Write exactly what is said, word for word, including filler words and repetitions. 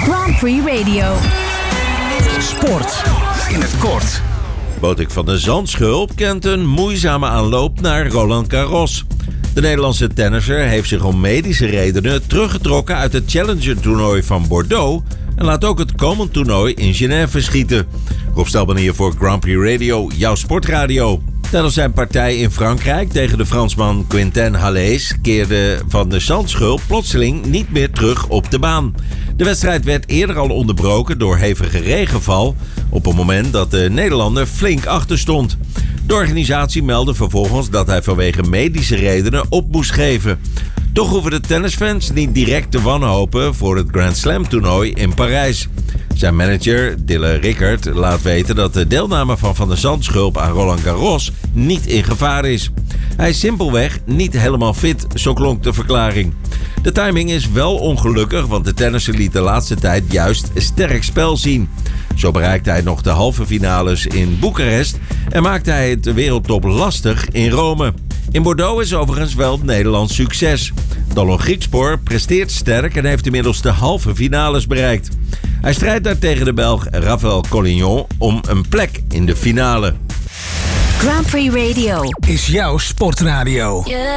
Grand Prix Radio. Sport in het kort. Botik van der Zandschulp kent een moeizame aanloop naar Roland Garros. De Nederlandse tennisser heeft zich om medische redenen teruggetrokken uit het Challenger-toernooi van Bordeaux en laat ook het komend toernooi in Genève verschieten. Rob Stelman hier voor Grand Prix Radio, jouw sportradio. Tijdens zijn partij in Frankrijk tegen de Fransman Quentin Halys keerde Van der Zandschulp plotseling niet meer terug op de baan. De wedstrijd werd eerder al onderbroken door hevige regenval op het moment dat de Nederlander flink achter stond. De organisatie meldde vervolgens dat hij vanwege medische redenen op moest geven. Toch hoeven de tennisfans niet direct te wanhopen voor het Grand Slam toernooi in Parijs. Zijn manager, Dille Rickert, laat weten dat de deelname van Van der Zandschulp aan Roland Garros niet in gevaar is. Hij is simpelweg niet helemaal fit, zo klonk de verklaring. De timing is wel ongelukkig, want de tennisser liet de laatste tijd juist sterk spel zien. Zo bereikte hij nog de halve finales in Boekarest en maakte hij het de wereldtop lastig in Rome. In Bordeaux is overigens wel het Nederlands succes. Dallon Griekspoor presteert sterk en heeft inmiddels de halve finales bereikt. Hij strijdt daar tegen de Belg Rafael Collignon om een plek in de finale. Grand Prix Radio Is jouw sportradio. Yeah.